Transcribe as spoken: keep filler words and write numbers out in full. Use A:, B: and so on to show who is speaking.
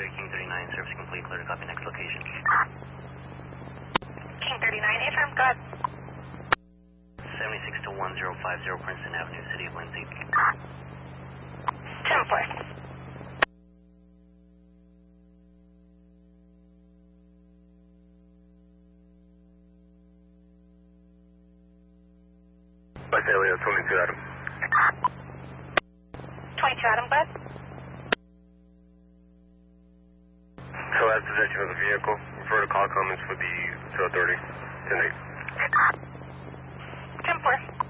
A: King thirty-nine, service complete, clear to copy next location.
B: King thirty-nine, affirm, go ahead.
A: seventy-six to one zero five zero Princeton Avenue, City of Lindsay.
B: ten four.
C: West Elliott, twenty-two Adam.
B: twenty-two Adam, go ahead.
C: So as possession of the vehicle, refer to call comments for the two thirty, ten eight.
B: ten four.